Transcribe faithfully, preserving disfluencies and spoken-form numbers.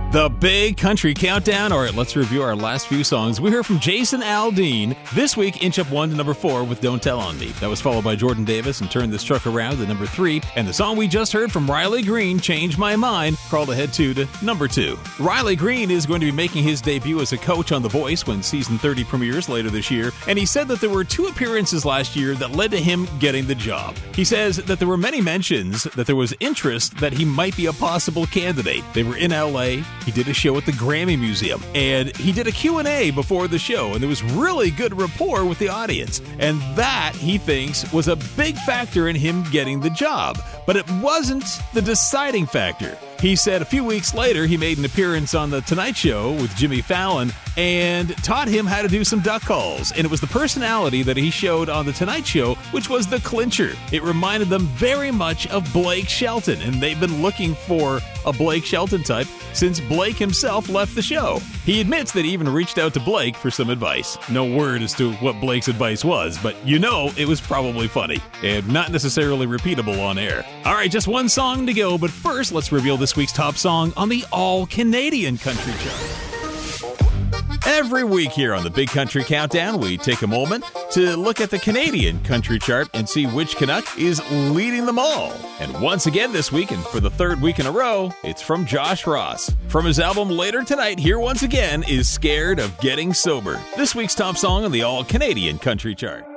The Big Country Countdown. All right, let's review our last few songs. We heard from Jason Aldean. This week, inch up one to number four with Don't Tell on Me. That was followed by Jordan Davis and Turn This Truck Around to number three. And the song we just heard from Riley Green, Change My Mind, crawled ahead two to number two. Riley Green is going to be making his debut as a coach on The Voice when season thirty premieres later this year. And he said that there were two appearances last year that led to him getting the job. He says that there were many mentions that there was interest that he might be a possible candidate. They were in L A. He did a show at the Grammy Museum, and he did a Q and A before the show, and there was really good rapport with the audience. And that, he thinks, was a big factor in him getting the job. But it wasn't the deciding factor. He said a few weeks later he made an appearance on The Tonight Show with Jimmy Fallon and taught him how to do some duck calls. And it was the personality that he showed on The Tonight Show, which was the clincher. It reminded them very much of Blake Shelton, and they've been looking for a Blake Shelton type since Blake himself left the show. He admits that he even reached out to Blake for some advice. No word as to what Blake's advice was, but you know it was probably funny and not necessarily repeatable on air. All right, just one song to go, but first let's reveal this week's top song on the All-Canadian Country Chart. Every week here on the Big Country Countdown, we take a moment to look at the Canadian Country Chart and see which Canuck is leading them all. And once again this week, and for the third week in a row, it's from Josh Ross. From his album Later Tonight, here once again is Scared of Getting Sober, this week's top song on the All-Canadian Country Chart.